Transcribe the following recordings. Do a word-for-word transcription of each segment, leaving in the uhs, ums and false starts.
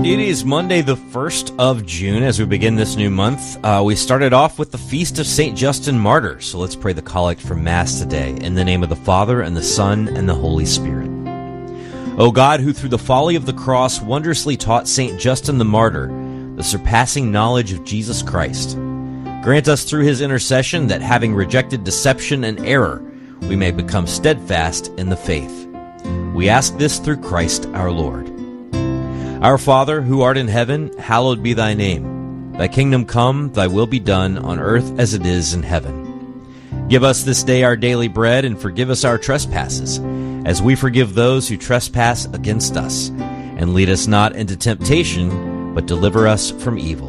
It is Monday, the first of June. As we begin this new month, uh, we started off with the Feast of Saint Justin Martyr. So let's pray the collect for Mass today. In the name of the Father, and the Son, and the Holy Spirit. O God, who through the folly of the cross wondrously taught Saint Justin the Martyr the surpassing knowledge of Jesus Christ, grant us through his intercession that, having rejected deception and error, we may become steadfast in the faith. We ask this through Christ our Lord. Our Father, who art in heaven, hallowed be thy name. Thy kingdom come, thy will be done, on earth as it is in heaven. Give us this day our daily bread, and forgive us our trespasses, as we forgive those who trespass against us. And lead us not into temptation, but deliver us from evil.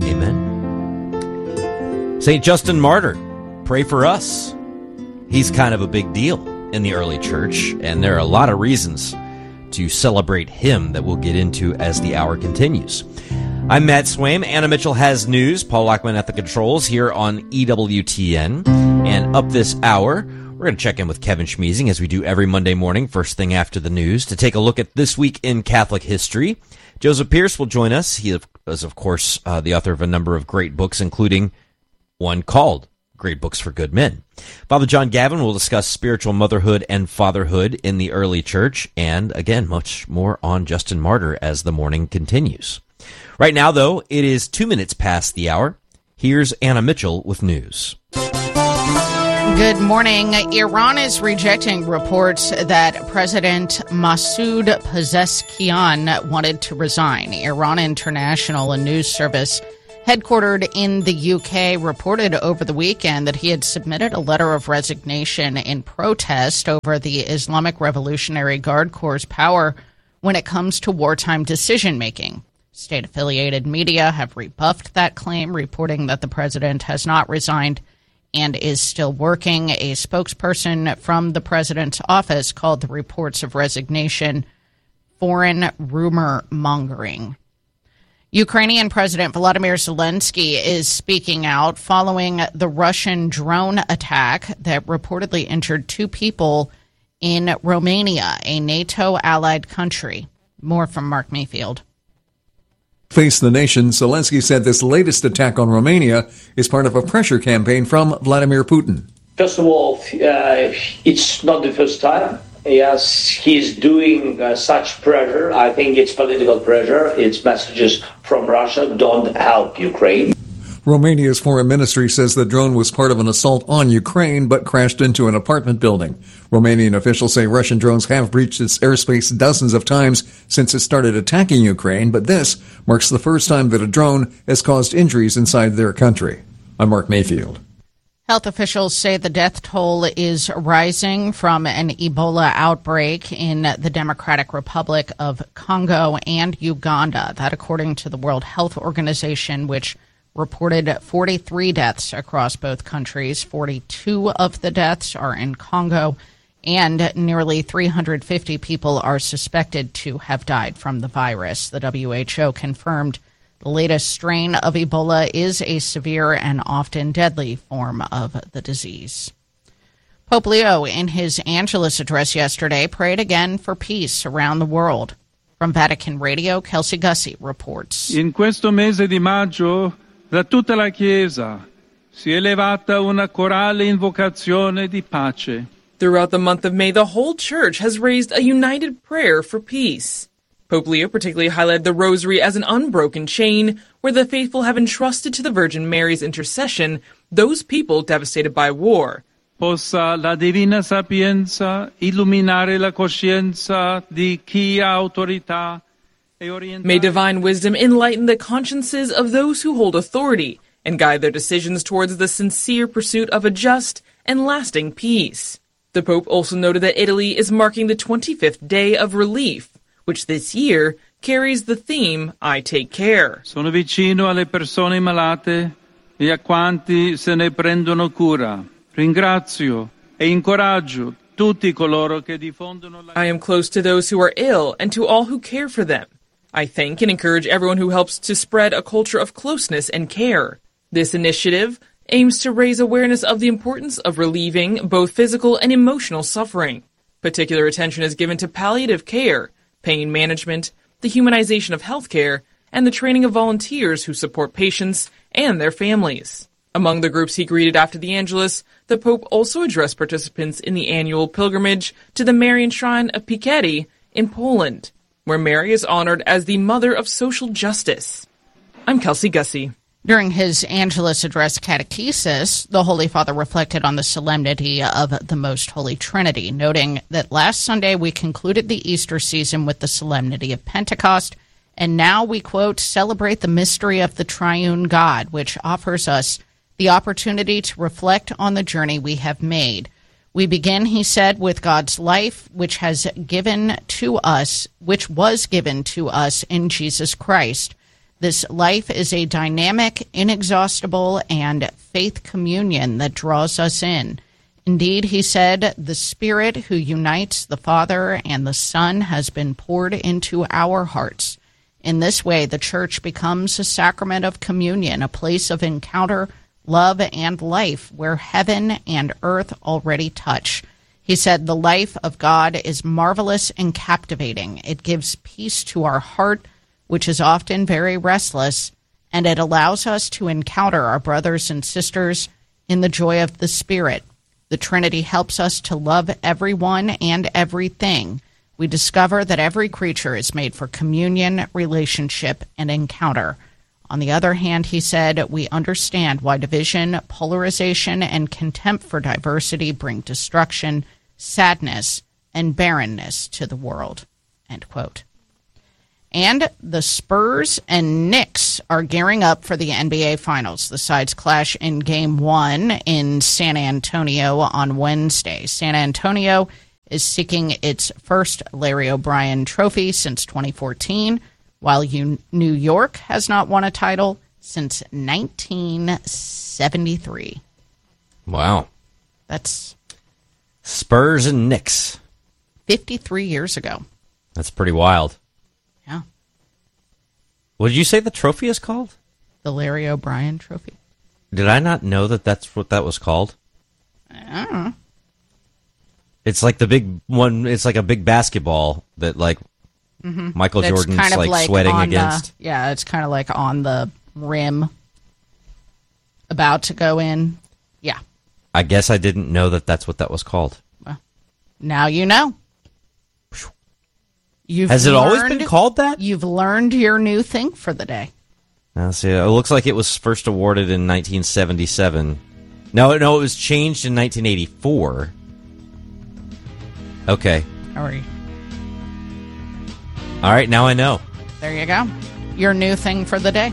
Amen. Saint Justin Martyr, pray for us. He's kind of a big deal in the early church, and there are a lot of reasons to celebrate him that we'll get into as the hour continues. I'm Matt Swaim. Anna Mitchell has news. Paul Lockman at the controls here on E W T N. And up this hour, we're going to check in with Kevin Schmiesing, as we do every Monday morning, first thing after the news, to take a look at This Week in Catholic History. Joseph Pierce will join us. He is, of course, uh, the author of a number of great books, including one called Great Books for Good Men. Father John Gavin will discuss spiritual motherhood and fatherhood in the early church, and again, much more on Justin Martyr as the morning continues. Right now, though, it is two minutes past the hour. Here's Anna Mitchell with news. Good morning. Iran is rejecting reports that President Masoud Pezeshkian wanted to resign. Iran International, a news service headquartered in the U K, reported over the weekend that he had submitted a letter of resignation in protest over the Islamic Revolutionary Guard Corps' power when it comes to wartime decision-making. State-affiliated media have rebuffed that claim, reporting that the president has not resigned and is still working. A spokesperson from the president's office called the reports of resignation foreign rumor mongering. Ukrainian President Volodymyr Zelensky is speaking out following the Russian drone attack that reportedly injured two people in Romania, a NATO-allied country. More from Mark Mayfield. Face the Nation, Zelensky said this latest attack on Romania is part of a pressure campaign from Vladimir Putin. First of all, uh, it's not the first time. Yes, he's doing uh, such pressure. I think it's political pressure. It's messages from Russia, don't help Ukraine. Romania's foreign ministry says the drone was part of an assault on Ukraine but crashed into an apartment building. Romanian officials say Russian drones have breached its airspace dozens of times since it started attacking Ukraine, but this marks the first time that a drone has caused injuries inside their country. I'm Mark Mayfield. Health officials say the death toll is rising from an Ebola outbreak in the Democratic Republic of Congo and Uganda. That, according to the World Health Organization, which reported forty-three deaths across both countries. forty-two of the deaths are in Congo, and nearly three hundred fifty people are suspected to have died from the virus. The W H O confirmed the latest strain of Ebola is a severe and often deadly form of the disease. Pope Leo, in his Angelus address yesterday, prayed again for peace around the world. From Vatican Radio, Kelsey Gussie reports. In questo mese di maggio, da tutta la Chiesa si è elevata una corale invocazione di pace. Throughout the month of May, the whole Church has raised a united prayer for peace. Pope Leo particularly highlighted the Rosary as an unbroken chain where the faithful have entrusted to the Virgin Mary's intercession those people devastated by war. Possa la divina sapienza illuminare la coscienza di chi ha autorità. May divine wisdom enlighten the consciences of those who hold authority and guide their decisions towards the sincere pursuit of a just and lasting peace. The Pope also noted that Italy is marking the twenty-fifth Day of Relief, which this year carries the theme, I Take Care. Sono vicino alle persone malate e a quanti se ne prendono cura. Ringrazio e incoraggio tutti coloro che diffondono la... I am close to those who are ill and to all who care for them. I thank and encourage everyone who helps to spread a culture of closeness and care. This initiative aims to raise awareness of the importance of relieving both physical and emotional suffering. Particular attention is given to palliative care, pain management, the humanization of healthcare, and the training of volunteers who support patients and their families. Among the groups he greeted after the Angelus, the Pope also addressed participants in the annual pilgrimage to the Marian Shrine of Piekety in Poland, where Mary is honored as the Mother of Social Justice. I'm Kelsey Gussie. During his Angelus Address catechesis, the Holy Father reflected on the solemnity of the Most Holy Trinity, noting that last Sunday we concluded the Easter season with the solemnity of Pentecost, and now we, quote, celebrate the mystery of the triune God, which offers us the opportunity to reflect on the journey we have made. We begin, he said, with God's life, which has given to us, which was given to us in Jesus Christ. This life is a dynamic, inexhaustible, and faith communion that draws us in. Indeed, he said, the Spirit who unites the Father and the Son has been poured into our hearts. In this way, the Church becomes a sacrament of communion, a place of encounter, love, and life where heaven and earth already touch. He said, the life of God is marvelous and captivating. It gives peace to our heart, which is often very restless, and it allows us to encounter our brothers and sisters in the joy of the Spirit. The Trinity helps us to love everyone and everything. We discover that every creature is made for communion, relationship, and encounter. On the other hand, he said, we understand why division, polarization, and contempt for diversity bring destruction, sadness, and barrenness to the world. End quote. And the Spurs and Knicks are gearing up for the N B A Finals. The sides clash in Game one in San Antonio on Wednesday. San Antonio is seeking its first Larry O'Brien trophy since twenty fourteen, while New York has not won a title since nineteen seventy-three. Wow. That's Spurs and Knicks. fifty-three years ago. That's pretty wild. Yeah. What did you say the trophy is called? The Larry O'Brien trophy. Did I not know that that's what that was called? I don't know. It's like the big one. It's like a big basketball that like mm-hmm. Michael That's Jordan's kind of like, like sweating on against. The, yeah, it's kind of like on the rim, about to go in. Yeah. I guess I didn't know that that's what that was called. Well, now you know. You've Has it learned, always been called that? You've learned your new thing for the day. Now, see, it looks like it was first awarded in nineteen seventy-seven. No, no, it was changed in nineteen eighty-four. Okay. Sorry. All right, now I know. There you go. Your new thing for the day.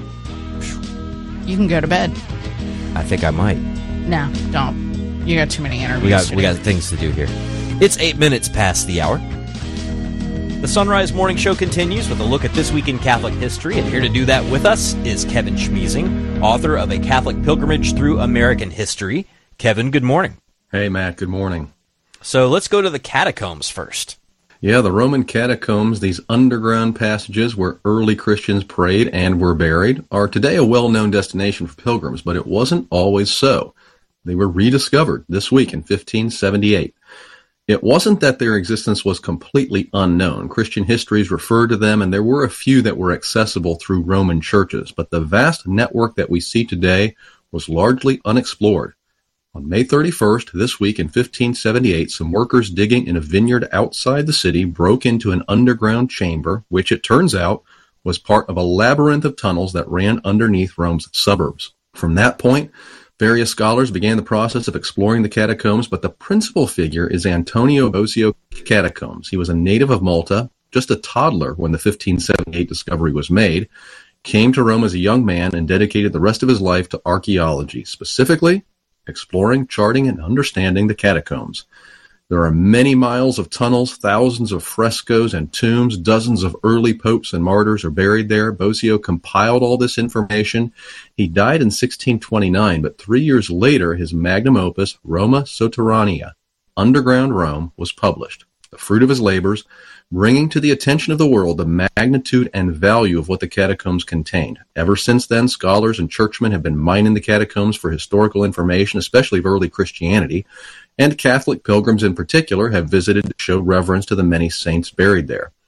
You can go to bed. I think I might. No, don't. You got too many interviews. We got to we do. got things to do here. It's eight minutes past the hour. The Sunrise Morning Show continues with a look at this week in Catholic history, and here to do that with us is Kevin Schmiesing, author of A Catholic Pilgrimage Through American History. Kevin, good morning. Hey, Matt, good morning. So let's go to the catacombs first. Yeah, the Roman catacombs, these underground passages where early Christians prayed and were buried, are today a well-known destination for pilgrims, but it wasn't always so. They were rediscovered this week in fifteen seventy-eight. It wasn't that their existence was completely unknown. Christian histories referred to them, and there were a few that were accessible through Roman churches, but the vast network that we see today was largely unexplored. On May thirty-first, this week in fifteen seventy-eight, some workers digging in a vineyard outside the city broke into an underground chamber, which it turns out was part of a labyrinth of tunnels that ran underneath Rome's suburbs. From that point, various scholars began the process of exploring the catacombs, but the principal figure is Antonio Bosio Catacombs. He was a native of Malta, just a toddler when the fifteen seventy-eight discovery was made, came to Rome as a young man, and dedicated the rest of his life to archaeology, specifically exploring, charting, and understanding the catacombs. There are many miles of tunnels, thousands of frescoes and tombs, dozens of early popes and martyrs are buried there. Bosio compiled all this information. He died in sixteen twenty-nine, but three years later, his magnum opus, Roma Sotterranea, Underground Rome, was published. The fruit of his labors, bringing to the attention of the world the magnitude and value of what the catacombs contained. Ever since then, scholars and churchmen have been mining the catacombs for historical information, especially of early Christianity, and Catholic pilgrims in particular have visited to show reverence to the many saints buried there.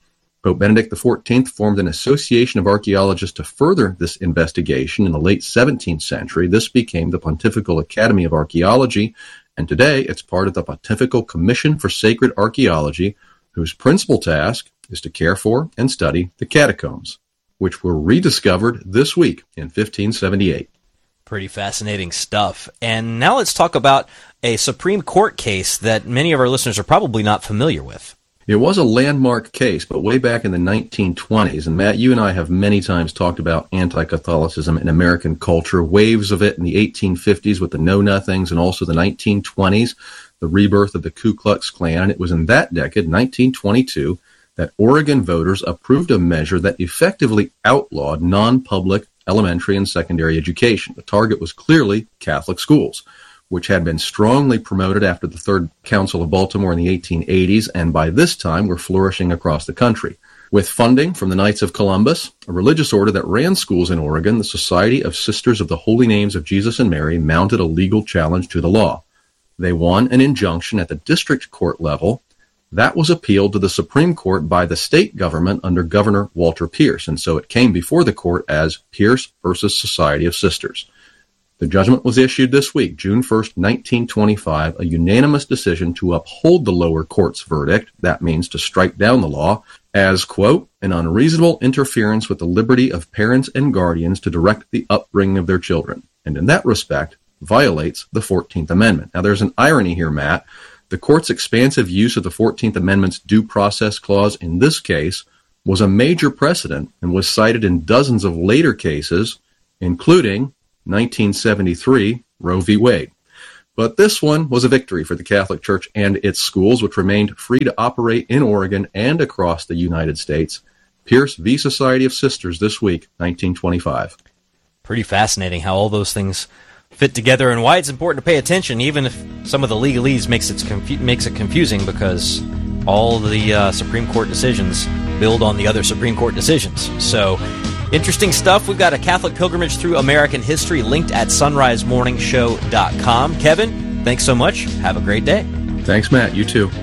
Pope Benedict the fourteenth formed an association of archaeologists to further this investigation in the late seventeenth century. This became the Pontifical Academy of Archaeology, and today it's part of the Pontifical Commission for Sacred Archaeology, whose principal task is to care for and study the catacombs, which were rediscovered this week in fifteen seventy-eight. Pretty fascinating stuff. And now let's talk about a Supreme Court case that many of our listeners are probably not familiar with. It was a landmark case, but way back in the nineteen twenties, and Matt, you and I have many times talked about anti-Catholicism in American culture, waves of it in the eighteen fifties with the Know-Nothings, and also the nineteen twenties, the rebirth of the Ku Klux Klan. And it was in that decade, nineteen twenty-two, that Oregon voters approved a measure that effectively outlawed non-public elementary and secondary education. The target was clearly Catholic schools, which had been strongly promoted after the Third Council of Baltimore in the eighteen eighties, and by this time were flourishing across the country. With funding from the Knights of Columbus, a religious order that ran schools in Oregon, the Society of Sisters of the Holy Names of Jesus and Mary mounted a legal challenge to the law. They won an injunction at the district court level. That was appealed to the Supreme Court by the state government under Governor Walter Pierce, and so it came before the court as Pierce versus Society of Sisters. The judgment was issued this week, June first, nineteen twenty-five, a unanimous decision to uphold the lower court's verdict, that means to strike down the law, as, quote, an unreasonable interference with the liberty of parents and guardians to direct the upbringing of their children, and in that respect, violates the fourteenth Amendment. Now, there's an irony here, Matt. The court's expansive use of the fourteenth Amendment's due process clause in this case was a major precedent and was cited in dozens of later cases, including nineteen seventy-three Roe v. Wade. But this one was a victory for the Catholic Church and its schools, which remained free to operate in Oregon and across the United States. Pierce v. Society of Sisters this week, nineteen twenty-five. Pretty fascinating how all those things fit together and why it's important to pay attention, even if some of the legalese makes it, confu- makes it confusing, because all the uh, Supreme Court decisions build on the other Supreme Court decisions. So, interesting stuff. We've got a Catholic pilgrimage through American history linked at sunrise morning show dot com. Kevin, thanks so much. Have a great day. Thanks, Matt. You too.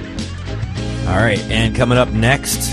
All right, and coming up next,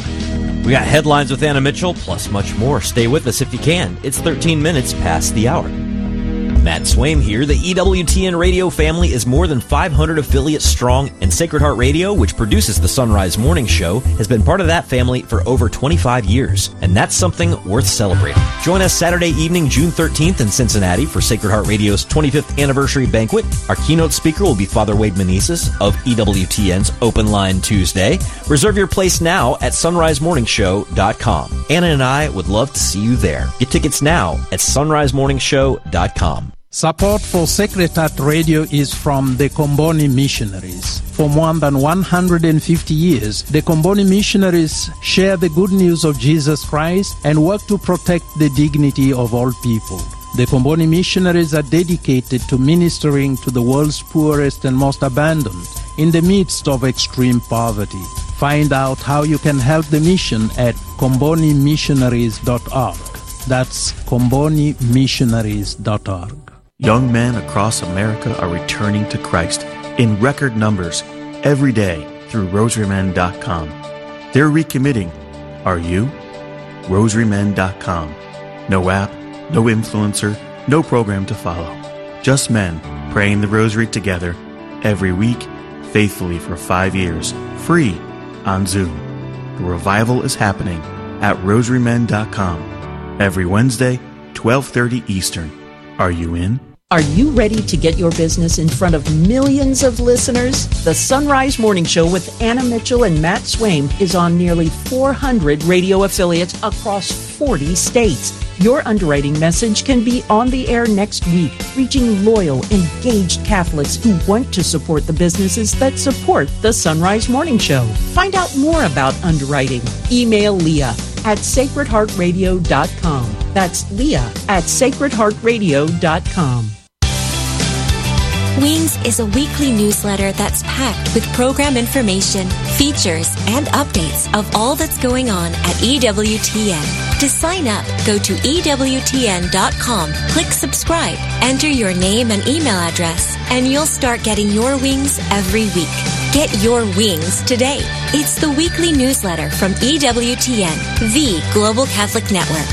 we got headlines with Anna Mitchell, plus much more. Stay with us if you can. It's thirteen minutes past the hour. Matt Swaim here. The E W T N radio family is more than five hundred affiliates strong, and Sacred Heart Radio, which produces the Sunrise Morning Show, has been part of that family for over twenty-five years, and that's something worth celebrating. Join us Saturday evening, June thirteenth in Cincinnati for Sacred Heart Radio's twenty-fifth anniversary banquet. Our keynote speaker will be Father Wade Meneses of E W T N's Open Line Tuesday. Reserve your place now at sunrise morning show dot com. Anna and I would love to see you there. Get tickets now at sunrise morning show dot com. Support for Sacred Heart Radio is from the Comboni Missionaries. For more than one hundred fifty years, the Comboni Missionaries share the good news of Jesus Christ and work to protect the dignity of all people. The Comboni Missionaries are dedicated to ministering to the world's poorest and most abandoned in the midst of extreme poverty. Find out how you can help the mission at comboni missionaries dot org. That's comboni missionaries dot org. Young men across America are returning to Christ in record numbers every day through rosary men dot com. They're recommitting. Are you? rosary men dot com. No app, no influencer, no program to follow. Just men praying the rosary together every week, faithfully for five years, free on Zoom. The revival is happening at rosary men dot com every Wednesday, twelve thirty Eastern. Are you in? Are you ready to get your business in front of millions of listeners? The Sunrise Morning Show with Anna Mitchell and Matt Swaim is on nearly four hundred radio affiliates across forty states. Your underwriting message can be on the air next week, reaching loyal, engaged Catholics who want to support the businesses that support the Sunrise Morning Show. Find out more about underwriting. Email Leah at sacred heart radio dot com. That's Leah at sacred heart radio dot com. Wings is a weekly newsletter that's packed with program information, features, and updates of all that's going on at E W T N. To sign up, go to E W T N dot com, click subscribe, enter your name and email address, and you'll start getting your wings every week. Get your wings today. It's the weekly newsletter from E W T N, the Global Catholic Network.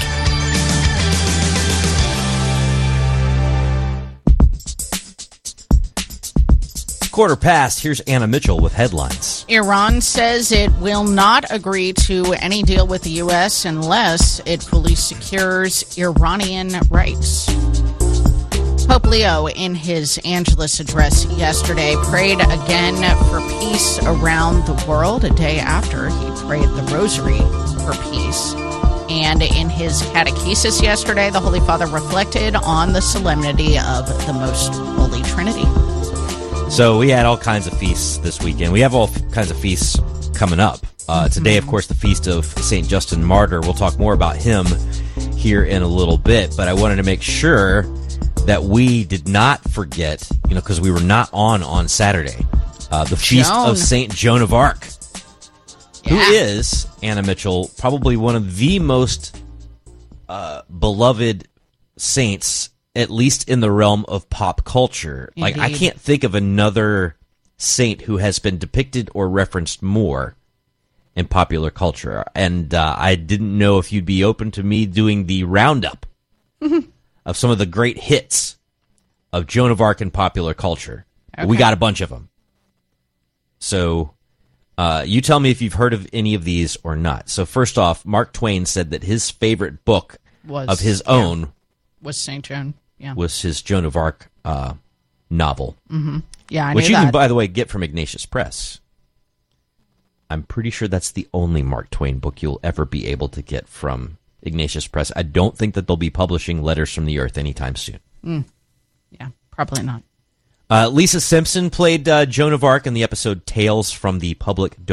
Quarter past, here's Anna Mitchell with headlines. Iran says it will not agree to any deal with the U S unless it fully secures Iranian rights. Pope Leo, in his Angelus address yesterday, prayed again for peace around the world a day after he prayed the Rosary for peace. And in his catechesis yesterday, the Holy Father reflected on the solemnity of the Most Holy Trinity. So we had all kinds of feasts this weekend. We have all kinds of feasts coming up. Uh, mm-hmm. Today, of course, the feast of Saint Justin Martyr. We'll talk more about him here in a little bit, but I wanted to make sure that we did not forget, you know, because we were not on on Saturday, uh, the feast Joan. of Saint Joan of Arc, yeah. who is, Anna Mitchell, probably one of the most uh, beloved saints, at least in the realm of pop culture. Indeed. Like, I can't think of another saint who has been depicted or referenced more in popular culture. And uh, I didn't know if you'd be open to me doing the roundup of some of the great hits of Joan of Arc in popular culture. Okay. We got a bunch of them. So uh, you tell me if you've heard of any of these or not. So first off, Mark Twain said that his favorite book was, of his yeah, own was Saint Joan. Yeah. was his Joan of Arc uh, novel. Mm-hmm. Yeah, I Which knew you that. can, by the way, get from Ignatius Press. I'm pretty sure that's the only Mark Twain book you'll ever be able to get from Ignatius Press. I don't think that they'll be publishing Letters from the Earth anytime soon. Mm. Yeah, probably not. Uh, Lisa Simpson played uh, Joan of Arc in the episode Tales from the Public Domain.